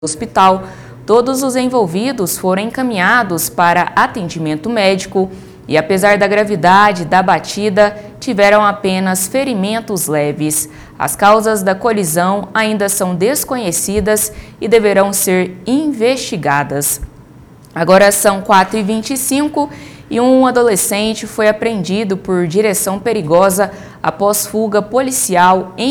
hospital, todos os envolvidos foram encaminhados para atendimento médico e, apesar da gravidade da batida, tiveram apenas ferimentos leves. As causas da colisão ainda são desconhecidas e deverão ser investigadas. Agora são 4h25 e um adolescente foi apreendido por direção perigosa após fuga policial em